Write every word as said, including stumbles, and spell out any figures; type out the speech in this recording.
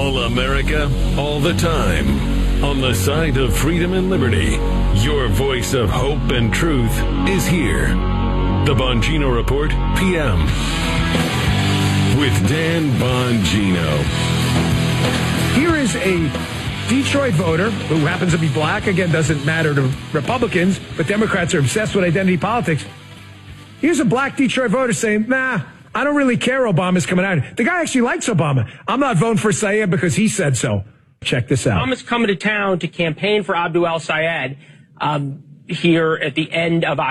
All America, all the time. On the side of freedom and liberty, your voice of hope and truth is here. The Bongino Report, P M. With Dan Bongino. Here is a Detroit voter who happens to be black. Again, doesn't matter to Republicans, but Democrats are obsessed with identity politics. Here's a black Detroit voter saying, nah, I don't really care Obama's coming out. The guy actually likes Obama. I'm not voting for Syed because he said so. Check this out. Obama's coming to town to campaign for Abdul El Sayed um, here at the end of October.